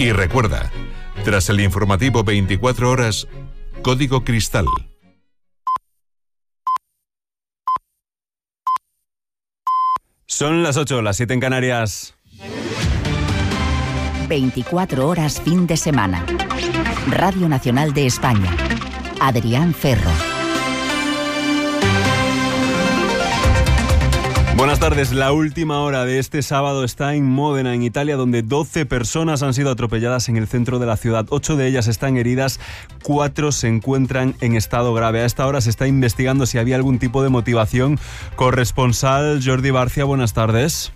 Y recuerda, tras el informativo 24 horas, Código Cristal. Son las 8, las 7 en Canarias. 24 horas fin de semana. Radio Nacional de España. Adrián Ferro. Buenas tardes. La última hora de este sábado está en Módena, en Italia, donde 12 personas han sido atropelladas en el centro de la ciudad. 8 de ellas están heridas, 4 se encuentran en estado grave. A esta hora se está investigando si había algún tipo de motivación. Corresponsal Jordi Barcia, buenas tardes.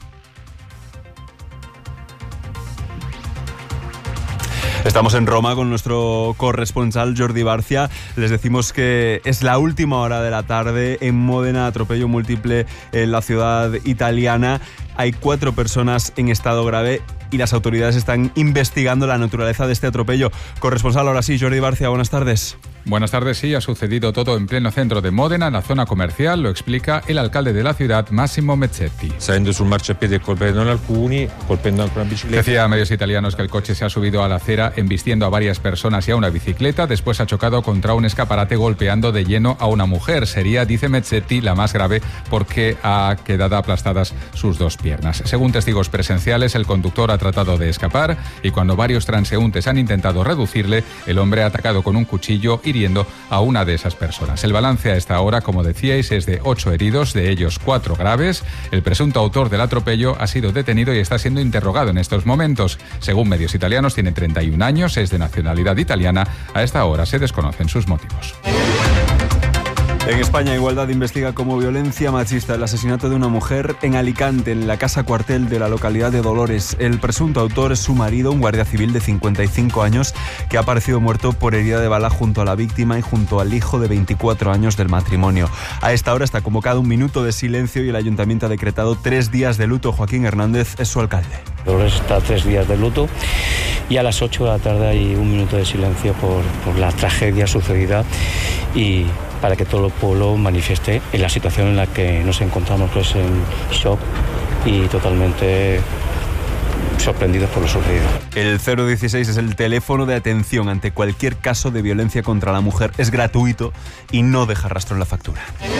Estamos en Roma con nuestro corresponsal Jordi Barcia. Les decimos que es la última hora de la tarde en Módena, atropello múltiple en la ciudad italiana. Hay 4 personas en estado grave y las autoridades están investigando la naturaleza de este atropello. Corresponsal, ahora sí, Jordi Barcia, buenas tardes. Buenas tardes, sí, ha sucedido todo en pleno centro de Módena, en la zona comercial, lo explica el alcalde de la ciudad, Massimo Mezzetti. Salendo sul marciapiede e colpendo alcuni, colpendo anche una bicicletta. Decía a medios italianos que el coche se ha subido a la acera embistiendo a varias personas y a una bicicleta, después ha chocado contra un escaparate golpeando de lleno a una mujer. Sería, dice Mezzetti, la más grave porque ha quedado aplastadas sus 2 piernas. Según testigos presenciales, el conductor ha tratado de escapar y cuando varios transeúntes han intentado reducirle, el hombre ha atacado con un cuchillo hiriendo a una de esas personas. El balance a esta hora, como decíais, es de 8 heridos, de ellos 4 graves. El presunto autor del atropello ha sido detenido y está siendo interrogado en estos momentos. Según medios italianos, tiene 31 años, es de nacionalidad italiana. A esta hora se desconocen sus motivos. En España, Igualdad investiga como violencia machista el asesinato de una mujer en Alicante, en la casa cuartel de la localidad de Dolores. El presunto autor es su marido, un guardia civil de 55 años, que ha aparecido muerto por herida de bala junto a la víctima y junto al hijo de 24 años del matrimonio. A esta hora está convocado un minuto de silencio y el ayuntamiento ha decretado 3 días de luto. Joaquín Hernández es su alcalde. Dolores está 3 días de luto y a las 8 de la tarde hay un minuto de silencio por la tragedia sucedida y para que todo el pueblo manifieste en la situación en la que nos encontramos, pues en shock y totalmente sorprendidos por lo sucedido. El 016 es el teléfono de atención ante cualquier caso de violencia contra la mujer. Es gratuito y no deja rastro en la factura.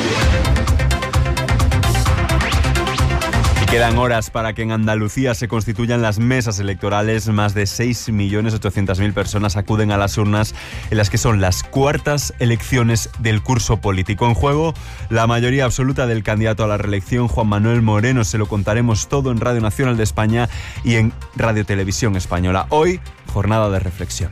Quedan horas para que en Andalucía se constituyan las mesas electorales. Más de 6.800.000 personas acuden a las urnas en las que son las 4ª elecciones del curso político. En juego, la mayoría absoluta del candidato a la reelección, Juan Manuel Moreno. Se lo contaremos todo en Radio Nacional de España y en Radio Televisión Española. Hoy, jornada de reflexión.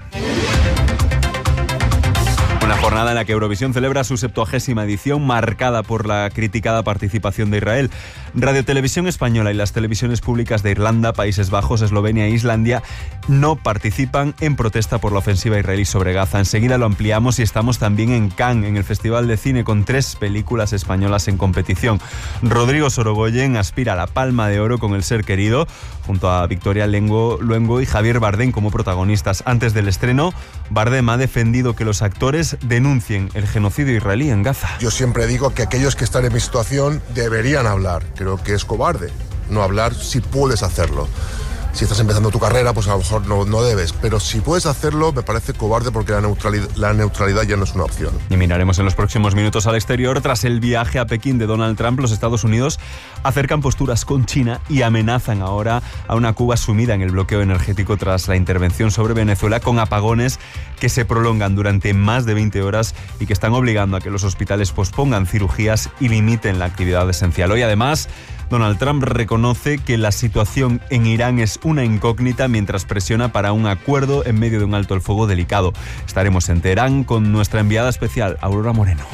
Una jornada en la que Eurovisión celebra su 70ª edición, marcada por la criticada participación de Israel. Radio Televisión Española y las televisiones públicas de Irlanda, Países Bajos, Eslovenia e Islandia no participan en protesta por la ofensiva israelí sobre Gaza. Enseguida lo ampliamos y estamos también en Cannes, en el Festival de Cine, con 3 películas españolas en competición. Rodrigo Sorogoyen aspira a la Palma de Oro con El ser querido, junto a Victoria Luengo y Javier Bardem como protagonistas. Antes del estreno, Bardem ha defendido que los actores denuncien el genocidio israelí en Gaza. Yo siempre digo que aquellos que están en mi situación deberían hablar. Creo que es cobarde no hablar si puedes hacerlo. Si estás empezando tu carrera, pues a lo mejor no debes. Pero si puedes hacerlo, me parece cobarde porque la neutralidad ya no es una opción. Y miraremos en los próximos minutos al exterior. Tras el viaje a Pekín de Donald Trump, los Estados Unidos acercan posturas con China y amenazan ahora a una Cuba sumida en el bloqueo energético tras la intervención sobre Venezuela, con apagones que se prolongan durante más de 20 horas y que están obligando a que los hospitales pospongan cirugías y limiten la actividad esencial. Hoy, además, Donald Trump reconoce que la situación en Irán es una incógnita mientras presiona para un acuerdo en medio de un alto el fuego delicado. Estaremos en Teherán con nuestra enviada especial, Aurora Moreno.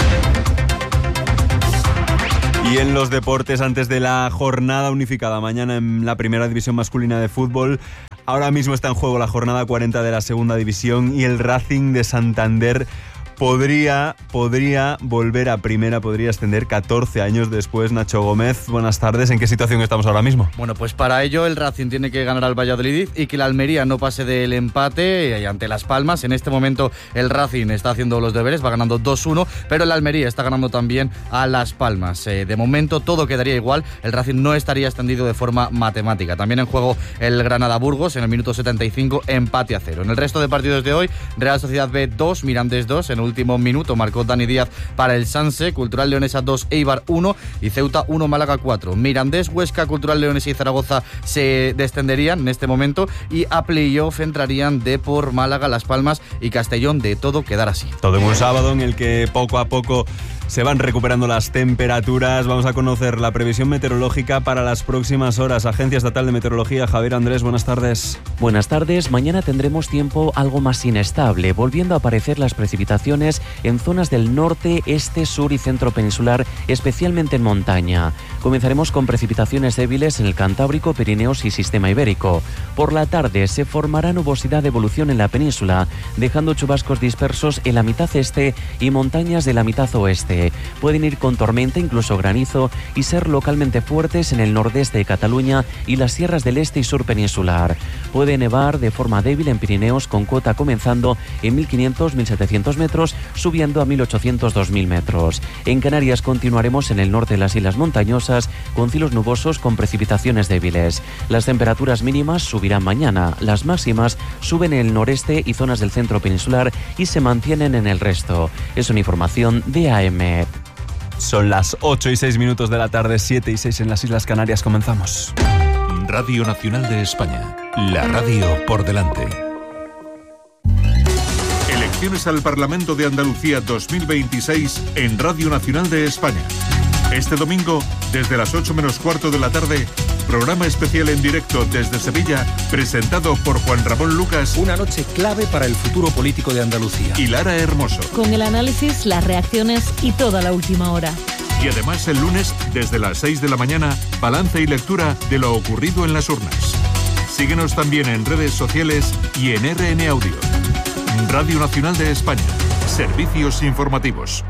Y en los deportes, antes de la jornada unificada mañana en la primera división masculina de fútbol, ahora mismo está en juego la jornada 40 de la segunda división y el Racing de Santander podría volver a primera, podría ascender 14 años después. Nacho Gómez, buenas tardes. ¿En qué situación estamos ahora mismo? Bueno, pues para ello el Racing tiene que ganar al Valladolid y que la Almería no pase del empate ante Las Palmas. En este momento el Racing está haciendo los deberes, va ganando 2-1, pero el Almería está ganando también a Las Palmas. De momento todo quedaría igual, el Racing no estaría extendido de forma matemática. También en juego el Granada-Burgos en el minuto 75, empate a 0. En el resto de partidos de hoy, Real Sociedad B 2, Mirandés 2, en el último minuto marcó Dani Díaz para el Sanse, Cultural Leonesa 2, Eibar 1 y Ceuta 1, Málaga 4. Mirandés, Huesca, Cultural Leonesa y Zaragoza se descenderían en este momento y a playoff entrarían Depor, Málaga, Las Palmas y Castellón. De todo quedar así. Todo en un sábado en el que poco a poco se van recuperando las temperaturas. Vamos a conocer la previsión meteorológica para las próximas horas. Agencia Estatal de Meteorología, Javier Andrés, buenas tardes. Buenas tardes. Mañana tendremos tiempo algo más inestable, volviendo a aparecer las precipitaciones en zonas del norte, este, sur y centro peninsular, especialmente en montaña. Comenzaremos con precipitaciones débiles en el Cantábrico, Pirineos y Sistema Ibérico. Por la tarde se formará nubosidad de evolución en la península, dejando chubascos dispersos en la mitad este y montañas de la mitad oeste. Pueden ir con tormenta, incluso granizo, y ser localmente fuertes en el nordeste de Cataluña y las sierras del este y sur peninsular. Puede nevar de forma débil en Pirineos, con cota comenzando en 1.500-1.700 metros, subiendo a 1.800-2.000 metros. En Canarias continuaremos en el norte de las islas montañosas, con cielos nubosos con precipitaciones débiles. Las temperaturas mínimas subirán mañana, las máximas suben en el noreste y zonas del centro peninsular y se mantienen en el resto. Es una información de AM. Son las 8:06 de la tarde, 7:06 en las Islas Canarias. Comenzamos. Radio Nacional de España. La radio por delante. Elecciones al Parlamento de Andalucía 2026 en Radio Nacional de España. Este domingo, desde las 8 menos cuarto de la tarde, programa especial en directo desde Sevilla, presentado por Juan Ramón Lucas. Una noche clave para el futuro político de Andalucía. Y Lara Hermoso. Con el análisis, las reacciones y toda la última hora. Y además el lunes, desde las 6 de la mañana, balance y lectura de lo ocurrido en las urnas. Síguenos también en redes sociales y en RN Audio. Radio Nacional de España. Servicios informativos.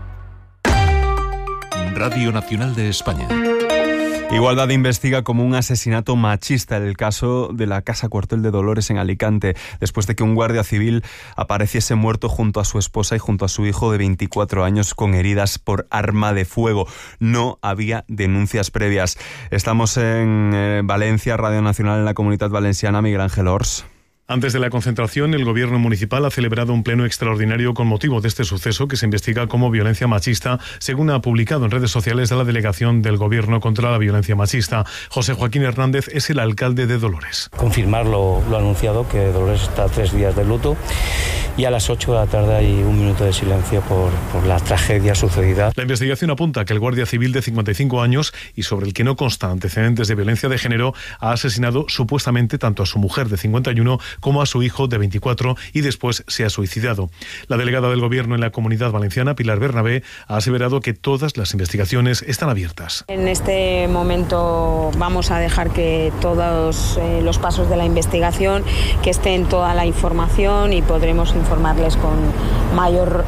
Radio Nacional de España. Igualdad investiga como un asesinato machista el caso de la Casa Cuartel de Dolores en Alicante, después de que un guardia civil apareciese muerto junto a su esposa y junto a su hijo de 24 años con heridas por arma de fuego. No había denuncias previas. Estamos en Valencia, Radio Nacional en la Comunitat Valenciana. Miguel Ángel Ors. Antes de la concentración, el Gobierno municipal ha celebrado un pleno extraordinario con motivo de este suceso que se investiga como violencia machista, según ha publicado en redes sociales de la Delegación del Gobierno contra la Violencia Machista. José Joaquín Hernández es el alcalde de Dolores. Confirmar lo anunciado, que Dolores está 3 días de luto y a las 8 de la tarde hay un minuto de silencio por la tragedia sucedida. La investigación apunta que el guardia civil de 55 años y sobre el que no constan antecedentes de violencia de género ha asesinado supuestamente tanto a su mujer de 51 como a su hijo de 24 y después se ha suicidado. La delegada del Gobierno en la Comunidad Valenciana, Pilar Bernabé, ha aseverado que todas las investigaciones están abiertas. En este momento vamos a dejar que todos los pasos de la investigación, que esté en toda la información y podremos informarles con mayor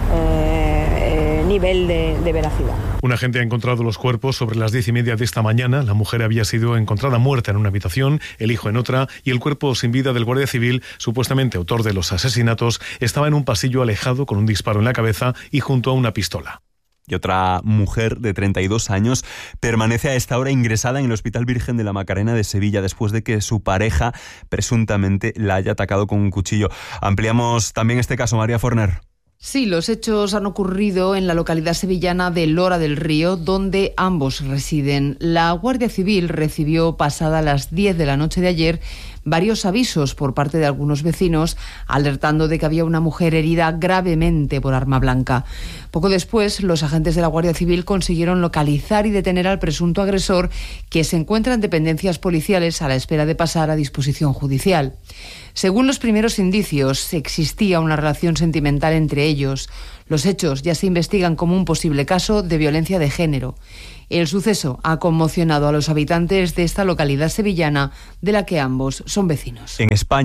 nivel de veracidad. Un agente ha encontrado los cuerpos sobre las 10:30 de esta mañana. La mujer había sido encontrada muerta en una habitación, el hijo en otra, y el cuerpo sin vida del guardia civil, supuestamente autor de los asesinatos, estaba en un pasillo alejado con un disparo en la cabeza y junto a una pistola. Y otra mujer de 32 años permanece a esta hora ingresada en el Hospital Virgen de la Macarena de Sevilla después de que su pareja presuntamente la haya atacado con un cuchillo. Ampliamos también este caso, María Forner. Sí, los hechos han ocurrido en la localidad sevillana de Lora del Río, donde ambos residen. La Guardia Civil recibió pasada las 10 de la noche de ayer varios avisos por parte de algunos vecinos, alertando de que había una mujer herida gravemente por arma blanca. Poco después, los agentes de la Guardia Civil consiguieron localizar y detener al presunto agresor, que se encuentra en dependencias policiales a la espera de pasar a disposición judicial. Según los primeros indicios, existía una relación sentimental entre ellos. Los hechos ya se investigan como un posible caso de violencia de género. El suceso ha conmocionado a los habitantes de esta localidad sevillana, de la que ambos son vecinos. En España,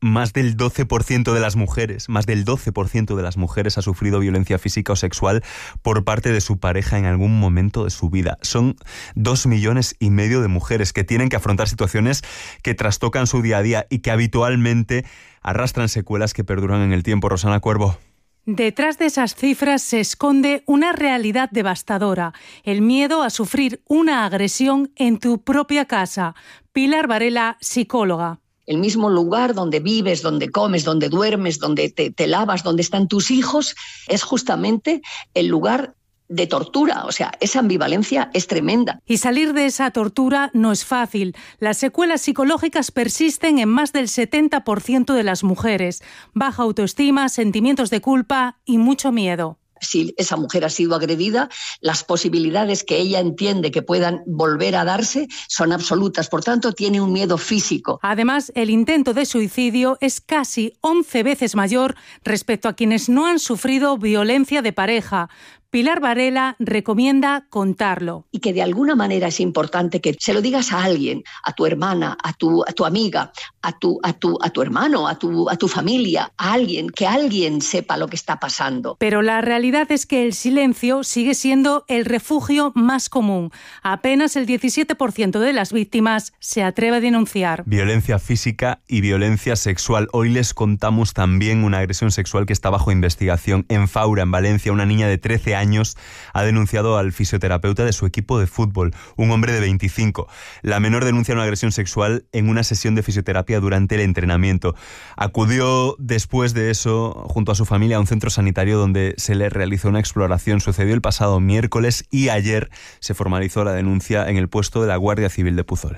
más del 12% de las mujeres ha sufrido violencia física o sexual por parte de su pareja en algún momento de su vida. Son 2,5 millones de mujeres que tienen que afrontar situaciones que trastocan su día a día y que habitualmente arrastran secuelas que perduran en el tiempo. Rosana Cuervo. Detrás de esas cifras se esconde una realidad devastadora, el miedo a sufrir una agresión en tu propia casa. Pilar Varela, psicóloga. El mismo lugar donde vives, donde comes, donde duermes, donde te lavas, donde están tus hijos, es justamente el lugar de tortura. O sea, esa ambivalencia es tremenda. Y salir de esa tortura no es fácil. Las secuelas psicológicas persisten en más del 70% de las mujeres. Baja autoestima, sentimientos de culpa y mucho miedo. Si esa mujer ha sido agredida, las posibilidades que ella entiende que puedan volver a darse son absolutas. Por tanto, tiene un miedo físico. Además, el intento de suicidio es casi 11 veces mayor respecto a quienes no han sufrido violencia de pareja. Pilar Varela recomienda contarlo. Y que de alguna manera es importante que se lo digas a alguien, a tu hermana, a tu amiga, a tu hermano, a tu familia, a alguien, que alguien sepa lo que está pasando. Pero la realidad es que el silencio sigue siendo el refugio más común. Apenas el 17% de las víctimas se atreve a denunciar. Violencia física y violencia sexual. Hoy les contamos también una agresión sexual que está bajo investigación. En Faura, en Valencia, una niña de 13 años ha denunciado al fisioterapeuta de su equipo de fútbol, un hombre de 25. La menor denuncia una agresión sexual en una sesión de fisioterapia durante el entrenamiento. Acudió después de eso, junto a su familia, a un centro sanitario donde se le realizó una exploración. Sucedió el pasado miércoles y ayer se formalizó la denuncia en el puesto de la Guardia Civil de Puzol.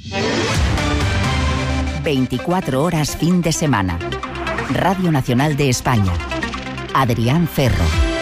24 horas fin de semana. Radio Nacional de España. Adrián Ferro.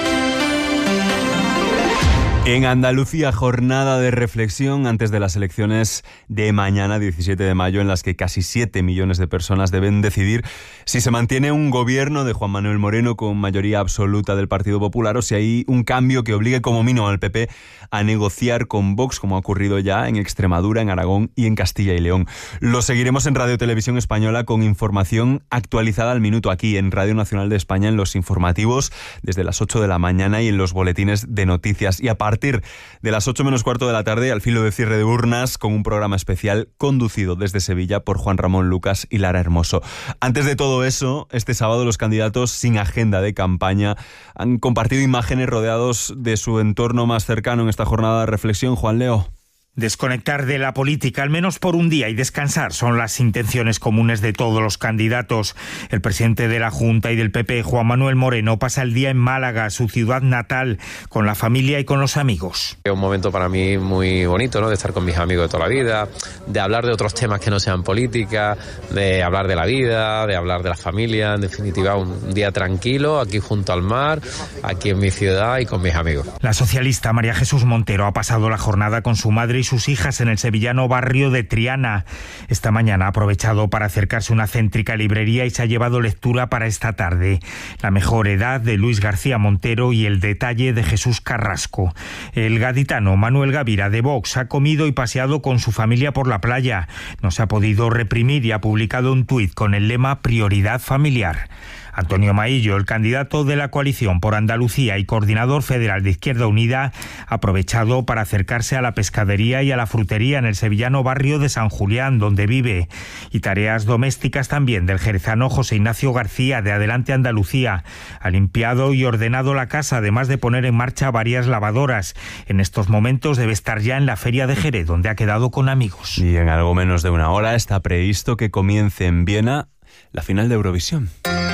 En Andalucía, jornada de reflexión antes de las elecciones de mañana, 17 de mayo, en las que casi 7 millones de personas deben decidir si se mantiene un gobierno de Juan Manuel Moreno con mayoría absoluta del Partido Popular o si hay un cambio que obligue como mínimo al PP a negociar con Vox, como ha ocurrido ya en Extremadura, en Aragón y en Castilla y León. Lo seguiremos en Radio Televisión Española con información actualizada al minuto aquí en Radio Nacional de España, en los informativos desde las 8 de la mañana y en los boletines de noticias. Y a partir de las 8 menos cuarto de la tarde, al filo de cierre de urnas, con un programa especial conducido desde Sevilla por Juan Ramón Lucas y Lara Hermoso. Antes de todo eso, este sábado los candidatos sin agenda de campaña han compartido imágenes rodeados de su entorno más cercano en esta jornada de reflexión. Juan Leo. Desconectar de la política, al menos por un día, y descansar son las intenciones comunes de todos los candidatos. El presidente de la Junta y del PP, Juan Manuel Moreno, pasa el día en Málaga, su ciudad natal, con la familia y con los amigos. Es un momento para mí muy bonito, ¿no? De estar con mis amigos de toda la vida, de hablar de otros temas que no sean política, de hablar de la vida, de hablar de la familia. En definitiva, un día tranquilo, aquí junto al mar, aquí en mi ciudad y con mis amigos. La socialista María Jesús Montero ha pasado la jornada con su madre y sus hijas en el sevillano barrio de Triana. Esta mañana ha aprovechado para acercarse a una céntrica librería y se ha llevado lectura para esta tarde. La mejor edad de Luis García Montero y El detalle de Jesús Carrasco. El gaditano Manuel Gavira de Vox ha comido y paseado con su familia por la playa. No se ha podido reprimir y ha publicado un tuit con el lema Prioridad familiar. Antonio Maillo, el candidato de la coalición por Andalucía y coordinador federal de Izquierda Unida, ha aprovechado para acercarse a la pescadería y a la frutería en el sevillano barrio de San Julián, donde vive, y tareas domésticas también del jerezano José Ignacio García, de Adelante Andalucía. Ha limpiado y ordenado la casa, además de poner en marcha varias lavadoras. En estos momentos debe estar ya en la Feria de Jerez, donde ha quedado con amigos. Y en algo menos de una hora está previsto que comience en Viena la final de Eurovisión.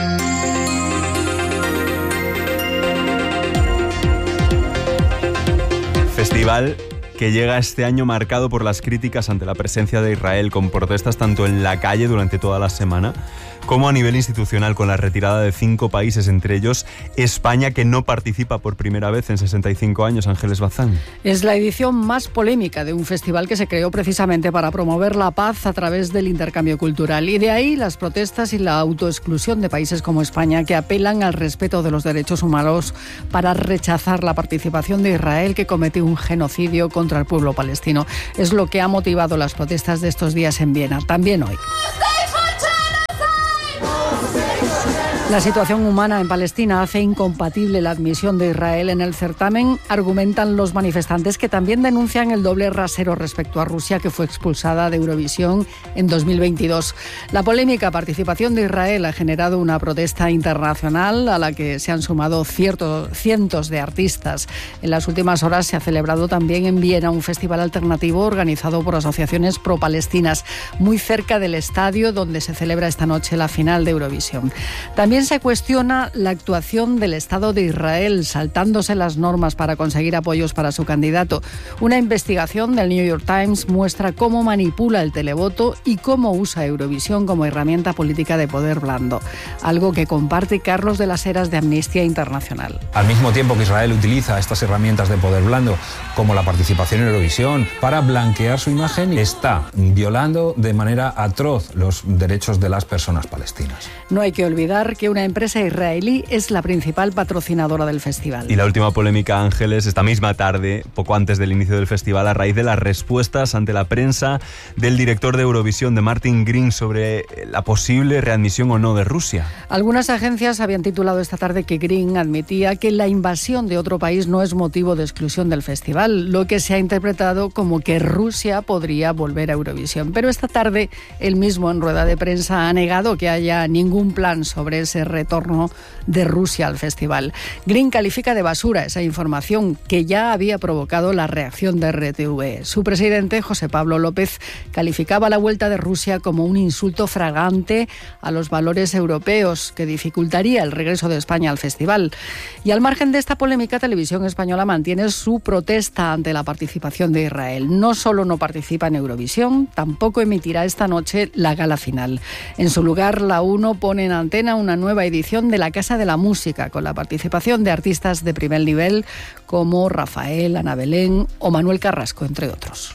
Festival que llega este año marcado por las críticas ante la presencia de Israel, con protestas tanto en la calle durante toda la semana como a nivel institucional, con la retirada de 5 países, entre ellos España, que no participa por primera vez en 65 años. Ángeles Bazán. Es la edición más polémica de un festival que se creó precisamente para promover la paz a través del intercambio cultural. Y de ahí las protestas y la autoexclusión de países como España, que apelan al respeto de los derechos humanos para rechazar la participación de Israel, que comete un genocidio contra el pueblo palestino. Es lo que ha motivado las protestas de estos días en Viena, también hoy. La situación humana en Palestina hace incompatible la admisión de Israel en el certamen, argumentan los manifestantes, que también denuncian el doble rasero respecto a Rusia, que fue expulsada de Eurovisión en 2022. La polémica participación de Israel ha generado una protesta internacional a la que se han sumado cientos de artistas. En las últimas horas se ha celebrado también en Viena un festival alternativo organizado por asociaciones pro-palestinas, muy cerca del estadio donde se celebra esta noche la final de Eurovisión. También se cuestiona la actuación del Estado de Israel, saltándose las normas para conseguir apoyos para su candidato. Una investigación del New York Times muestra cómo manipula el televoto y cómo usa Eurovisión como herramienta política de poder blando, algo que comparte Carlos de las Heras de Amnistía Internacional. Al mismo tiempo que Israel utiliza estas herramientas de poder blando, como la participación en Eurovisión, para blanquear su imagen, está violando de manera atroz los derechos de las personas palestinas. No hay que olvidar que una empresa israelí es la principal patrocinadora del festival. Y la última polémica, Ángeles, esta misma tarde, poco antes del inicio del festival, a raíz de las respuestas ante la prensa del director de Eurovisión, de Martin Green, sobre la posible readmisión o no de Rusia. Algunas agencias habían titulado esta tarde que Green admitía que la invasión de otro país no es motivo de exclusión del festival, lo que se ha interpretado como que Rusia podría volver a Eurovisión. Pero esta tarde, él mismo en rueda de prensa ha negado que haya ningún plan sobre ese retorno de Rusia al festival. Green califica de basura esa información que ya había provocado la reacción de RTV. Su presidente, José Pablo López, calificaba la vuelta de Rusia como un insulto fragante a los valores europeos que dificultaría el regreso de España al festival. Y al margen de esta polémica, Televisión Española mantiene su protesta ante la participación de Israel. No solo no participa en Eurovisión, tampoco emitirá esta noche la gala final. En su lugar, la 1 pone en antena una nueva edición de La Casa de la Música, con la participación de artistas de primer nivel como Rafael, Ana Belén o Manuel Carrasco, entre otros.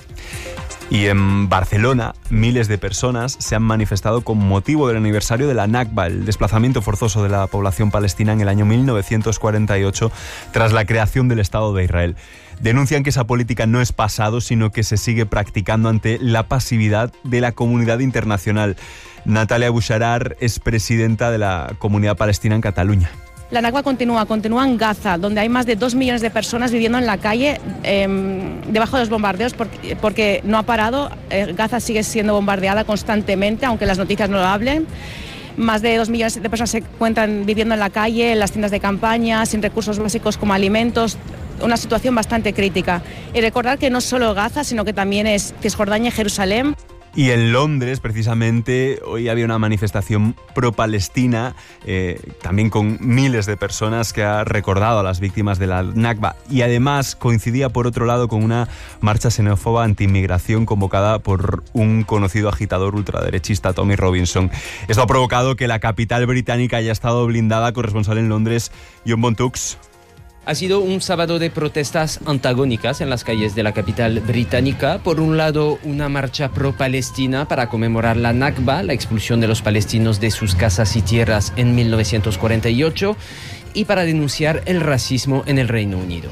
Y en Barcelona, miles de personas se han manifestado con motivo del aniversario de la Nakba, el desplazamiento forzoso de la población palestina en el año 1948, tras la creación del Estado de Israel. Denuncian que esa política no es pasado, sino que se sigue practicando ante la pasividad de la comunidad internacional. Natalia Boucharar es presidenta de la Comunidad Palestina en Cataluña. La Nakba continúa en Gaza, donde hay más de 2 millones de personas viviendo en la calle debajo de los bombardeos porque no ha parado. Gaza sigue siendo bombardeada constantemente, aunque las noticias no lo hablen. Más de 2 millones de personas se encuentran viviendo en la calle, en las tiendas de campaña, sin recursos básicos como alimentos. Una situación bastante crítica. Y recordar que no solo Gaza, sino que también es Cisjordania y Jerusalén. Y en Londres, precisamente, hoy había una manifestación pro-palestina, también con miles de personas, que ha recordado a las víctimas de la Nakba. Y además coincidía, por otro lado, con una marcha xenófoba anti-inmigración convocada por un conocido agitador ultraderechista, Tommy Robinson. Esto ha provocado que la capital británica haya estado blindada. Corresponsal en Londres, John Bontux. Ha sido un sábado de protestas antagónicas en las calles de la capital británica. Por un lado, una marcha pro-palestina para conmemorar la Nakba, la expulsión de los palestinos de sus casas y tierras en 1948, y para denunciar el racismo en el Reino Unido.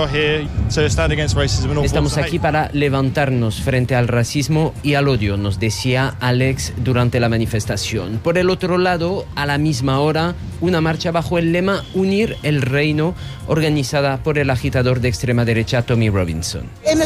Estamos aquí para levantarnos frente al racismo y al odio, nos decía Alex durante la manifestación. Por el otro lado, a la misma hora, una marcha bajo el lema Unir el Reino, organizada por el agitador de extrema derecha Tommy Robinson.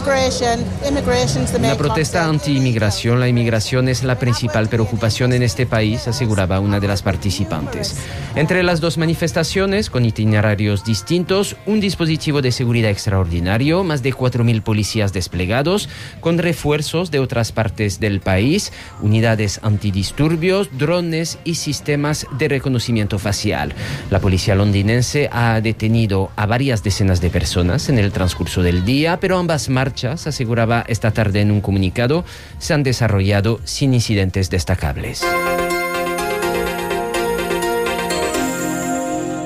Una protesta anti-inmigración. La inmigración es la principal preocupación en este país, aseguraba una de las participantes. Entre las dos manifestaciones, con itinerarios distintos, un dispositivo de seguridad extraordinario, más de 4.000 policías desplegados, con refuerzos de otras partes del país, unidades antidisturbios, drones y sistemas de reconocimiento facial. La policía londinense ha detenido a varias decenas de personas en el transcurso del día, pero ambas marchas, aseguraba esta tarde en un comunicado, se han desarrollado sin incidentes destacables.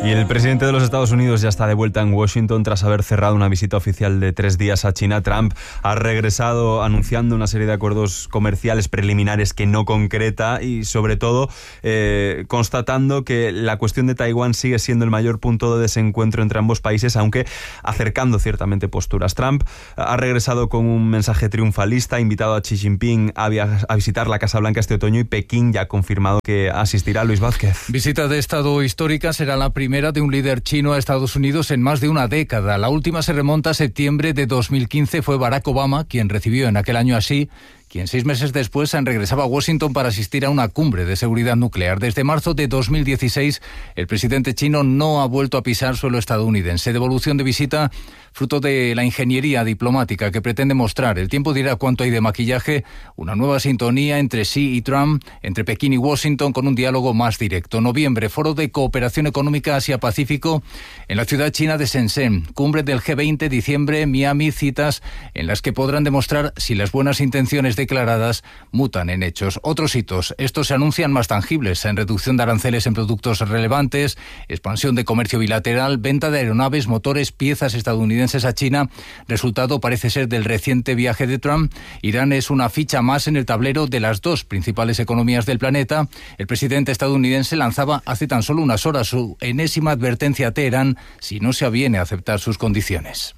Y el presidente de los Estados Unidos ya está de vuelta en Washington tras haber cerrado una visita oficial de 3 días a China. Trump ha regresado anunciando una serie de acuerdos comerciales preliminares que no concreta y, sobre todo, constatando que la cuestión de Taiwán sigue siendo el mayor punto de desencuentro entre ambos países, aunque acercando ciertamente posturas. Trump ha regresado con un mensaje triunfalista, ha invitado a Xi Jinping a visitar la Casa Blanca este otoño y Pekín ya ha confirmado que asistirá. Luis Vázquez. Visita de Estado histórica, será la primera de un líder chino a Estados Unidos en más de una década. La última se remonta a septiembre de 2015. Fue Barack Obama quien recibió en aquel año a Xi, quien 6 meses después regresaba a Washington para asistir a una cumbre de seguridad nuclear. Desde marzo de 2016, el presidente chino no ha vuelto a pisar suelo estadounidense. Devolución de visita fruto de la ingeniería diplomática que pretende mostrar. El tiempo dirá cuánto hay de maquillaje, una nueva sintonía entre Xi y Trump, entre Pekín y Washington, con un diálogo más directo. Noviembre, Foro de Cooperación Económica Asia-Pacífico en la ciudad china de Shenzhen. Cumbre del G20, diciembre, Miami, citas en las que podrán demostrar si las buenas intenciones declaradas mutan en hechos. Otros hitos, estos se anuncian más tangibles, en reducción de aranceles en productos relevantes, expansión de comercio bilateral, venta de aeronaves, motores, piezas estadounidenses a China. Resultado parece ser del reciente viaje de Trump. Irán es una ficha más en el tablero de las dos principales economías del planeta. El presidente estadounidense lanzaba hace tan solo unas horas su enésima advertencia a Teherán si no se aviene a aceptar sus condiciones.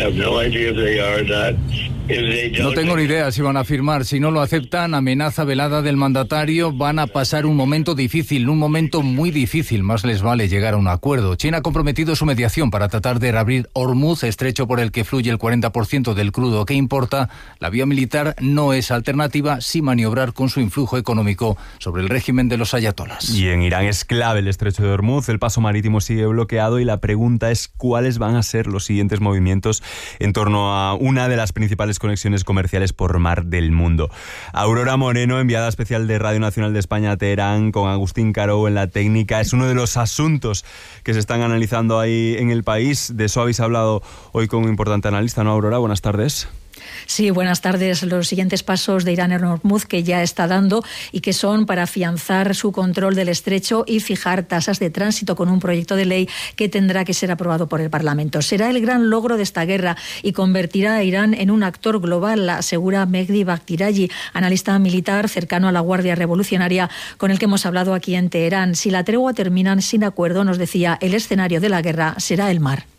No tengo ni idea si van a firmar. Si no lo aceptan, amenaza velada del mandatario, van a pasar un momento difícil, un momento muy difícil. Más les vale llegar a un acuerdo. China ha comprometido su mediación para tratar de reabrir Hormuz, estrecho por el que fluye el 40% del crudo que importa. La vía militar no es alternativa, sí maniobrar con su influjo económico sobre el régimen de los ayatolas. Y en Irán es clave el estrecho de Hormuz, el paso marítimo sigue bloqueado y la pregunta es cuáles van a ser los siguientes movimientos en torno a una de las principales conexiones comerciales por mar del mundo. Aurora Moreno, enviada especial de Radio Nacional de España a Teherán, con Agustín Caro en la técnica. Es uno de los asuntos que se están analizando ahí en el país. De eso habéis hablado hoy con un importante analista, ¿no, Aurora? Buenas tardes. Sí, buenas tardes. Los siguientes pasos de Irán en Hormuz que ya está dando y que son para afianzar su control del estrecho y fijar tasas de tránsito con un proyecto de ley que tendrá que ser aprobado por el Parlamento. Será el gran logro de esta guerra y convertirá a Irán en un actor global, asegura Mehdi Bakhtiari, analista militar cercano a la Guardia Revolucionaria con el que hemos hablado aquí en Teherán. Si la tregua termina sin acuerdo, nos decía, el escenario de la guerra será el mar.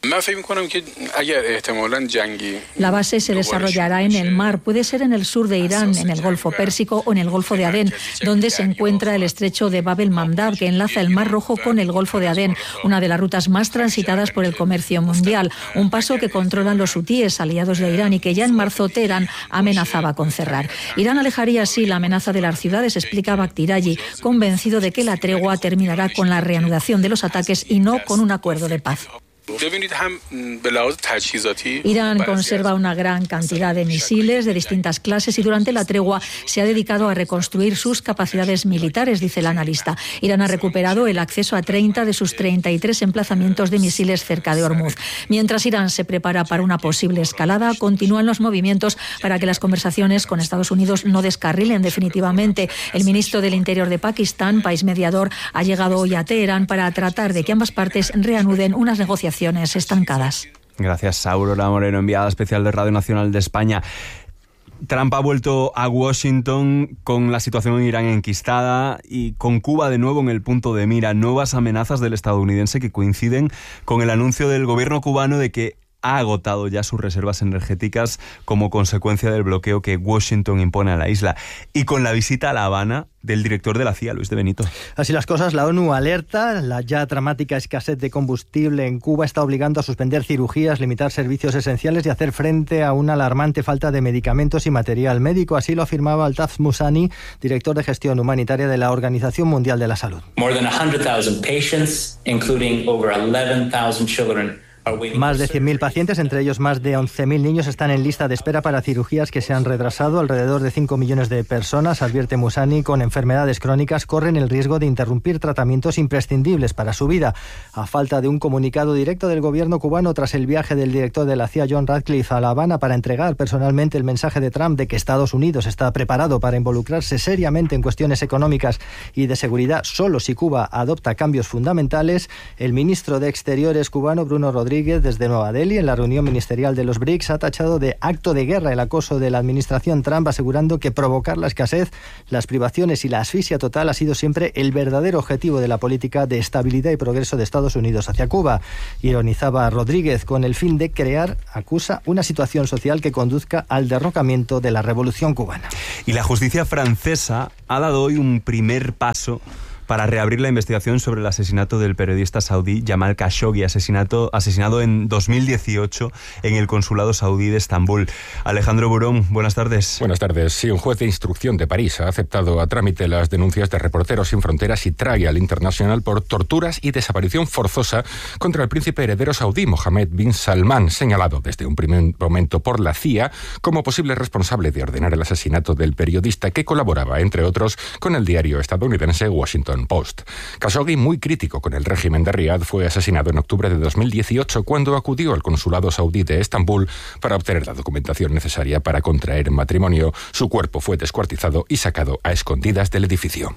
La base se desarrollará en el mar, puede ser en el sur de Irán, en el Golfo Pérsico o en el Golfo de Adén, donde se encuentra el estrecho de Bab el-Mandab, que enlaza el Mar Rojo con el Golfo de Adén, una de las rutas más transitadas por el comercio mundial. Un paso que controlan los hutíes, aliados de Irán, y que ya en marzo Teherán amenazaba con cerrar. Irán alejaría así la amenaza de las ciudades, explica Bakhtiari, convencido de que la tregua terminará con la reanudación de los ataques y no con un acuerdo de paz. Irán conserva una gran cantidad de misiles de distintas clases y durante la tregua se ha dedicado a reconstruir sus capacidades militares, dice el analista. Irán ha recuperado el acceso a 30 de sus 33 emplazamientos de misiles cerca de Hormuz. Mientras Irán se prepara para una posible escalada, continúan los movimientos para que las conversaciones con Estados Unidos no descarrilen definitivamente. El ministro del Interior de Pakistán, país mediador, ha llegado hoy a Teherán para tratar de que ambas partes reanuden unas negociaciones estancadas. Gracias, Aurora Moreno, enviada especial de Radio Nacional de España. Trump ha vuelto a Washington con la situación en Irán enquistada y con Cuba de nuevo en el punto de mira. Nuevas amenazas del estadounidense que coinciden con el anuncio del gobierno cubano de que ha agotado ya sus reservas energéticas como consecuencia del bloqueo que Washington impone a la isla. Y con la visita a La Habana del director de la CIA, Luis de Benito. Así las cosas, la ONU alerta. La ya dramática escasez de combustible en Cuba está obligando a suspender cirugías, limitar servicios esenciales y hacer frente a una alarmante falta de medicamentos y material médico. Así lo afirmaba Altaf Musani, director de gestión humanitaria de la Organización Mundial de la Salud. More than 100,000 patients, including over 11,000 children, Más de 100.000 pacientes, entre ellos más de 11.000 niños, están en lista de espera para cirugías que se han retrasado. Alrededor de 5 millones de personas, advierte Musani, con enfermedades crónicas corren el riesgo de interrumpir tratamientos imprescindibles para su vida. A falta de un comunicado directo del gobierno cubano tras el viaje del director de la CIA, John Ratcliffe, a La Habana para entregar personalmente el mensaje de Trump de que Estados Unidos está preparado para involucrarse seriamente en cuestiones económicas y de seguridad solo si Cuba adopta cambios fundamentales, el ministro de Exteriores cubano, Bruno Rodríguez, desde Nueva Delhi, en la reunión ministerial de los BRICS, ha tachado de acto de guerra el acoso de la administración Trump, asegurando que provocar la escasez, las privaciones y la asfixia total ha sido siempre el verdadero objetivo de la política de estabilidad y progreso de Estados Unidos hacia Cuba. Ironizaba Rodríguez, con el fin de crear, acusa, una situación social que conduzca al derrocamiento de la revolución cubana. Y la justicia francesa ha dado hoy un primer paso para reabrir la investigación sobre el asesinato del periodista saudí Jamal Khashoggi, asesinado en 2018 en el consulado saudí de Estambul. Alejandro Burón, buenas tardes. Buenas tardes. Sí, un juez de instrucción de París ha aceptado a trámite las denuncias de Reporteros Sin Fronteras y Trial International por torturas y desaparición forzosa contra el príncipe heredero saudí Mohammed bin Salman, señalado desde un primer momento por la CIA como posible responsable de ordenar el asesinato del periodista que colaboraba, entre otros, con el diario estadounidense Washington Post. Khashoggi, muy crítico con el régimen de Riad, fue asesinado en octubre de 2018 cuando acudió al consulado saudí de Estambul para obtener la documentación necesaria para contraer matrimonio. Su cuerpo fue descuartizado y sacado a escondidas del edificio.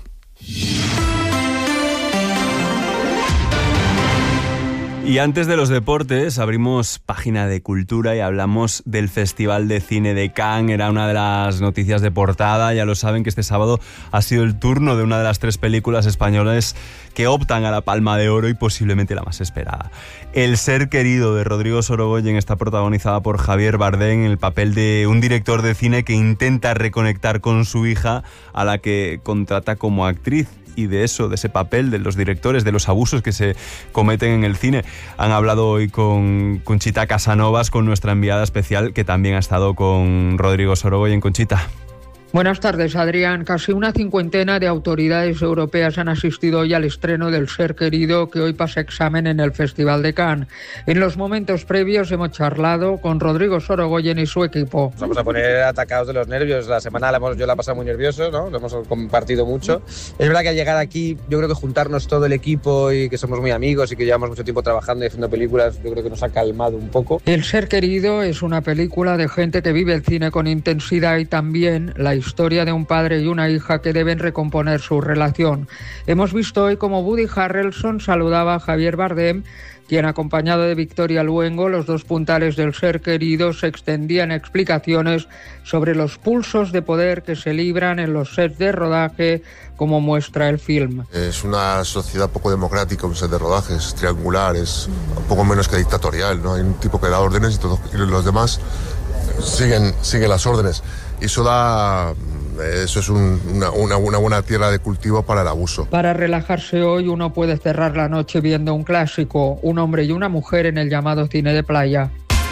Y antes de los deportes, abrimos página de cultura y hablamos del Festival de Cine de Cannes. Era una de las noticias de portada. Ya lo saben que este sábado ha sido el turno de una de las 3 películas españolas que optan a la Palma de Oro y posiblemente la más esperada. El ser querido, de Rodrigo Sorogoyen, está protagonizada por Javier Bardem en el papel de un director de cine que intenta reconectar con su hija, a la que contrata como actriz. Y de eso, de ese papel, de los directores, de los abusos que se cometen en el cine. Han hablado hoy con Conchita Casanovas, con nuestra enviada especial, que también ha estado con Rodrigo Sorogoyen. Conchita. Buenas tardes, Adrián. Casi una cincuentena de autoridades europeas han asistido hoy al estreno del Ser querido, que hoy pasa examen en el Festival de Cannes. En los momentos previos hemos charlado con Rodrigo Sorogoyen y su equipo. Nos vamos a poner atacados de los nervios. La semana yo la he pasado muy nervioso, ¿no? Lo hemos compartido mucho. Es verdad que al llegar aquí, yo creo que juntarnos todo el equipo y que somos muy amigos y que llevamos mucho tiempo trabajando y haciendo películas, yo creo que nos ha calmado un poco. El Ser querido es una película de gente que vive el cine con intensidad y también la historia de un padre y una hija que deben recomponer su relación. Hemos visto hoy cómo Woody Harrelson saludaba a Javier Bardem, quien, acompañado de Victoria Luengo, los dos puntales del Ser querido, se extendían explicaciones sobre los pulsos de poder que se libran en los sets de rodaje, como muestra el film. Es una sociedad poco democrática, un set de rodaje, es triangular, es un poco menos que dictatorial, ¿no? Hay un tipo que da órdenes y los demás siguen las órdenes. Y eso es una buena tierra de cultivo para el abuso. Para relajarse hoy uno puede cerrar la noche viendo un clásico, Un hombre y una mujer, en el llamado cine de playa.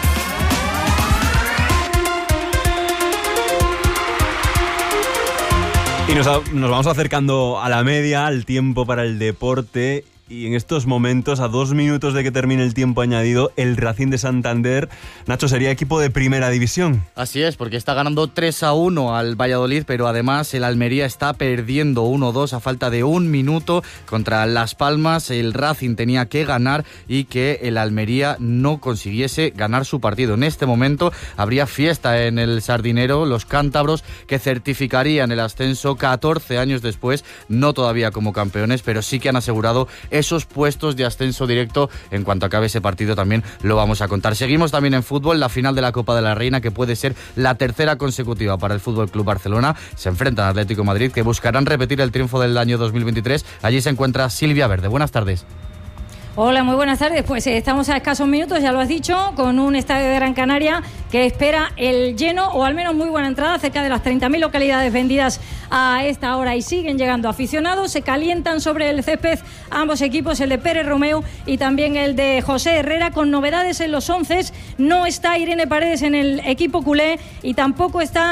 Y nos vamos acercando a la media, al tiempo para el deporte. Y en estos momentos, a 2 minutos de que termine el tiempo añadido, el Racing de Santander, Nacho, sería equipo de primera división. Así es, porque está ganando 3-1 al Valladolid, pero además el Almería está perdiendo 1-2 a falta de 1 minuto contra Las Palmas. El Racing tenía que ganar y que el Almería no consiguiese ganar su partido. En este momento habría fiesta en el Sardinero, los cántabros que certificarían el ascenso 14 años después, no todavía como campeones, pero sí que han asegurado esos puestos de ascenso directo. En cuanto acabe ese partido también lo vamos a contar. Seguimos también en fútbol, la final de la Copa de la Reina, que puede ser la tercera consecutiva para el FC Barcelona. Se enfrenta al Atlético de Madrid, que buscarán repetir el triunfo del año 2023. Allí se encuentra Silvia Verde. Buenas tardes. Hola, muy buenas tardes. Pues estamos a escasos minutos, ya lo has dicho, con un estadio de Gran Canaria que espera el lleno, o al menos muy buena entrada, cerca de las 30.000 localidades vendidas a esta hora, y siguen llegando aficionados. Se calientan sobre el césped ambos equipos, el de Pérez Romeu y también el de José Herrera, con novedades en los 11. No está Irene Paredes en el equipo culé y tampoco está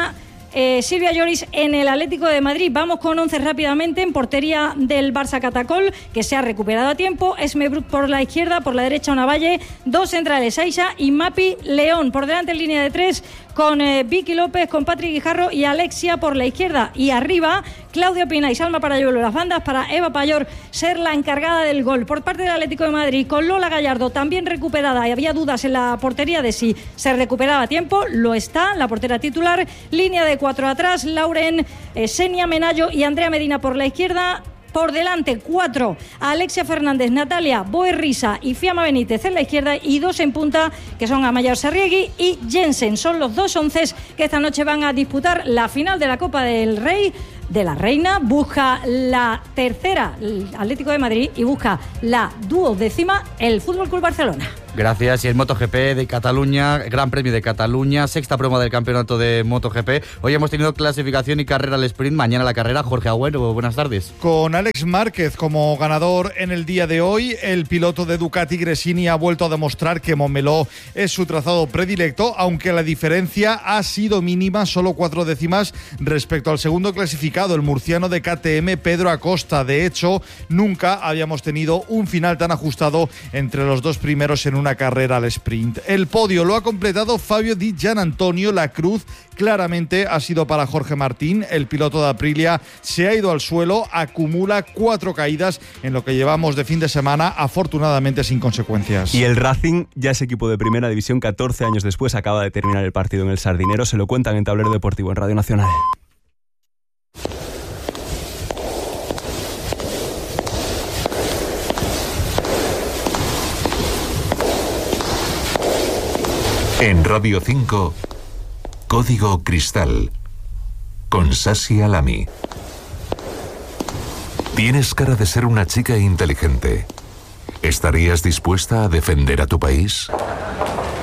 Silvia Lloris en el Atlético de Madrid. Vamos con 11 rápidamente. En portería del Barça Catacol, que se ha recuperado a tiempo. Esme Bruch por la izquierda, por la derecha Onavalle, 2 centrales, Aisha y Mapi León. Por delante en línea de 3 con Vicky López, con Patrick Guijarro y Alexia por la izquierda. Y arriba, Claudia Pina y Salma Parayuelo, las bandas, para Eva Payor ser la encargada del gol. Por parte del Atlético de Madrid, con Lola Gallardo también recuperada, y había dudas en la portería de si se recuperaba a tiempo. Lo está, la portera titular. Línea de 4 atrás, Lauren, Senia Menayo y Andrea Medina por la izquierda. Por delante, 4, Alexia Fernández, Natalia Boerrisa y Fiamma Benítez en la izquierda, y 2 en punta, que son Amaia Sarriegui y Jensen. Son los 2 onces que esta noche van a disputar la final de la Copa del Rey, de la Reina. Busca la tercera el Atlético de Madrid y busca la 12ª el FC Barcelona. Gracias. Y el MotoGP de Cataluña, Gran Premio de Cataluña, 6ª prueba del campeonato de MotoGP. Hoy hemos tenido clasificación y carrera al sprint, mañana la carrera. Jorge Agüero, buenas tardes. Con Alex Márquez como ganador en el día de hoy, el piloto de Ducati Gresini ha vuelto a demostrar que Montmeló es su trazado predilecto, aunque la diferencia ha sido mínima, solo 4 décimas respecto al segundo clasificado, el murciano de KTM, Pedro Acosta. De hecho, nunca habíamos tenido un final tan ajustado entre los 2 primeros en una carrera al sprint. El podio lo ha completado Fabio Di Gianantonio. La cruz claramente ha sido para Jorge Martín. El piloto de Aprilia se ha ido al suelo, acumula 4 caídas en lo que llevamos de fin de semana, afortunadamente sin consecuencias. Y el Racing ya es equipo de primera división 14 años después, acaba de terminar el partido en el Sardinero. Se lo cuentan en Tablero Deportivo en Radio Nacional. En Radio 5, Código Cristal, con Sasi Alami. Tienes cara de ser una chica inteligente. ¿Estarías dispuesta a defender a tu país?